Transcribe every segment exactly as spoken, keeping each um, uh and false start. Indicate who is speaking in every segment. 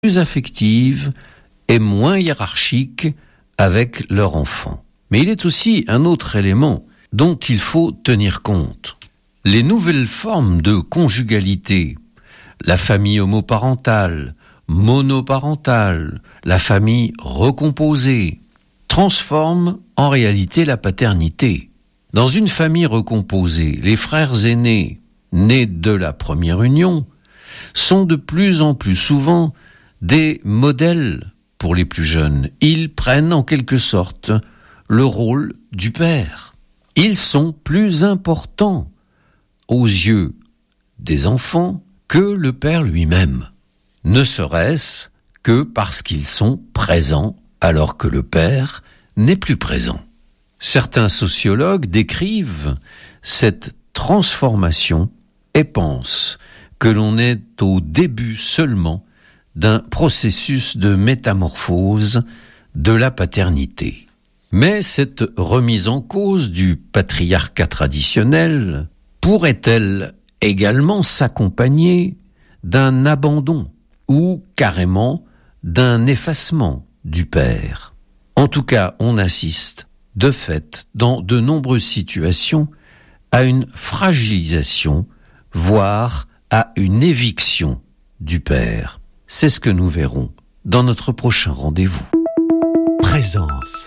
Speaker 1: plus affectives et moins hiérarchiques avec leur enfant. Mais il est aussi un autre élément dont il faut tenir compte. Les nouvelles formes de conjugalité, la famille homoparentale, monoparentale, la famille recomposée, transforment en réalité la paternité. Dans une famille recomposée, les frères aînés, nés de la première union, sont de plus en plus souvent des modèles pour les plus jeunes. Ils prennent en quelque sorte le rôle du père. Ils sont plus importants aux yeux des enfants que le père lui-même, ne serait-ce que parce qu'ils sont présents alors que le père n'est plus présent. Certains sociologues décrivent cette transformation et pensent que l'on est au début seulement d'un processus de métamorphose de la paternité. Mais cette remise en cause du patriarcat traditionnel pourrait-elle également s'accompagner d'un abandon ou carrément d'un effacement du père? En tout cas, on assiste, de fait, dans de nombreuses situations, à une fragilisation, voire à une éviction du père. C'est ce que nous verrons dans notre prochain rendez-vous.
Speaker 2: Présence.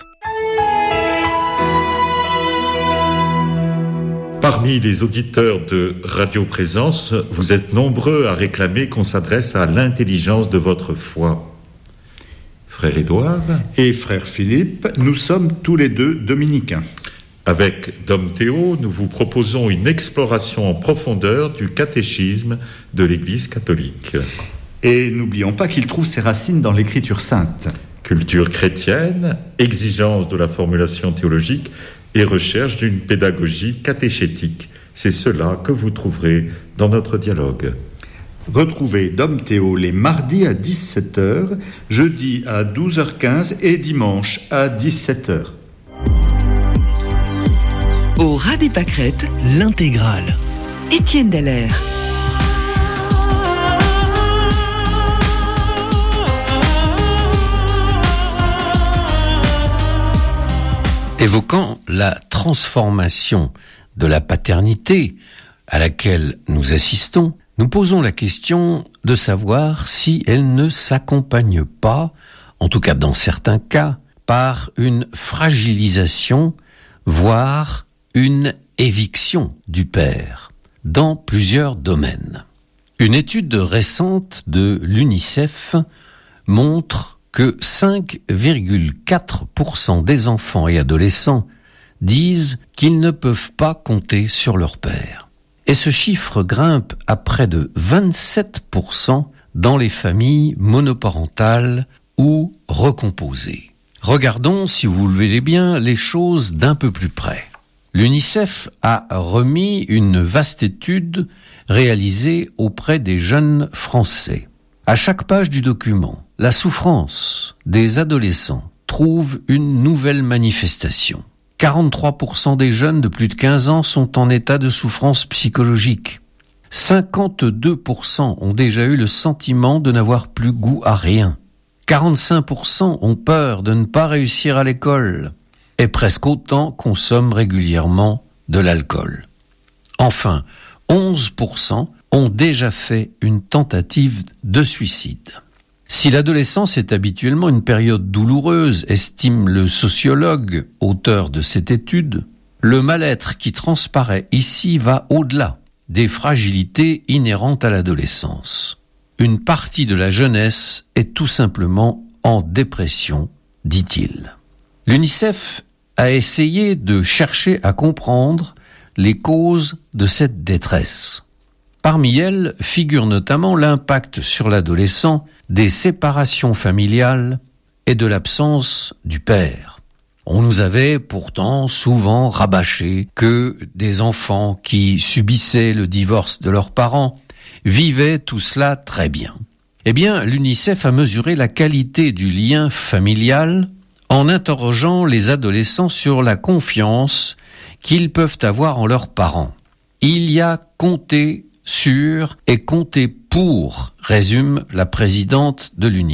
Speaker 3: Parmi les auditeurs de Radio Présence, vous êtes nombreux à réclamer qu'on s'adresse à l'intelligence de votre foi. Frère Édouard
Speaker 4: et frère Philippe, nous sommes tous les deux dominicains.
Speaker 3: Avec Dom Théo, nous vous proposons une exploration en profondeur du catéchisme de l'Église catholique.
Speaker 4: Et n'oublions pas qu'il trouve ses racines dans l'Écriture sainte.
Speaker 3: Culture chrétienne, exigence de la formulation théologique et recherche d'une pédagogie catéchétique. C'est cela que vous trouverez dans notre dialogue.
Speaker 4: Retrouvez Dom Théo les mardis à dix-sept heures, jeudi à douze heures quinze et dimanche à dix-sept heures.
Speaker 2: Au ras des pâquerettes, l'intégrale. Étienne Dallaire.
Speaker 1: Évoquant la transformation de la paternité à laquelle nous assistons, nous posons la question de savoir si elle ne s'accompagne pas, en tout cas dans certains cas, par une fragilisation, voire une éviction du père, dans plusieurs domaines. Une étude récente de l'UNICEF montre que cinq virgule quatre pour cent des enfants et adolescents disent qu'ils ne peuvent pas compter sur leur père. Et ce chiffre grimpe à près de vingt-sept pour cent dans les familles monoparentales ou recomposées. Regardons, si vous le voulez bien, les choses d'un peu plus près. L'UNICEF a remis une vaste étude réalisée auprès des jeunes Français. À chaque page du document, la souffrance des adolescents trouve une nouvelle manifestation. quarante-trois pour cent des jeunes de plus de quinze ans sont en état de souffrance psychologique. cinquante-deux pour cent ont déjà eu le sentiment de n'avoir plus goût à rien. quarante-cinq pour cent ont peur de ne pas réussir à l'école. Et presque autant consomment régulièrement de l'alcool. Enfin, onze pour cent ont déjà fait une tentative de suicide. Si l'adolescence est habituellement une période douloureuse, estime le sociologue, auteur de cette étude, le mal-être qui transparaît ici va au-delà des fragilités inhérentes à l'adolescence. Une partie de la jeunesse est tout simplement en dépression, dit-il. L'UNICEF a essayé de chercher à comprendre les causes de cette détresse. Parmi elles figure notamment l'impact sur l'adolescent des séparations familiales et de l'absence du père. On nous avait pourtant souvent rabâché que des enfants qui subissaient le divorce de leurs parents vivaient tout cela très bien. Eh bien, l'UNICEF a mesuré la qualité du lien familial en interrogeant les adolescents sur la confiance qu'ils peuvent avoir en leurs parents. Il y a compté sur et compter pour, résume la présidente de l'U N I.